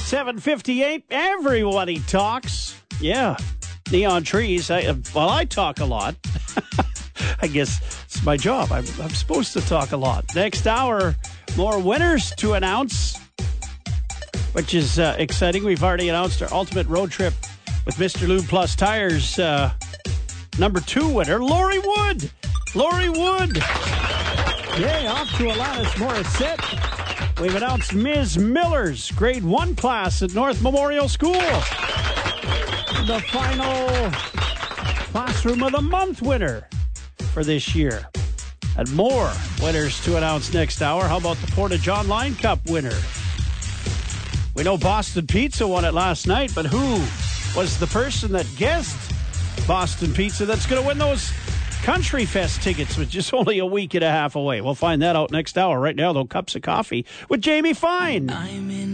7:58. Everybody talks. Yeah. Neon trees. I talk a lot. I guess it's my job. I'm supposed to talk a lot. Next hour, more winners to announce, which is exciting. We've already announced our ultimate road trip with Mr. Lube Plus Tires. Number 2 winner, Lori Wood. Lori Wood. Yay, off to Alanis Morissette. We've announced Ms. Miller's grade 1 class at North Memorial School. The final Classroom of the Month winner for this year. And more winners to announce next hour. How about the Porta-John Line Cup winner? We know Boston Pizza won it last night, but who was the person that guessed Boston Pizza that's going to win those Country Fest tickets, which is only a week and a half away? We'll find that out next hour. Right now, though, cups of coffee with Jamie Fine.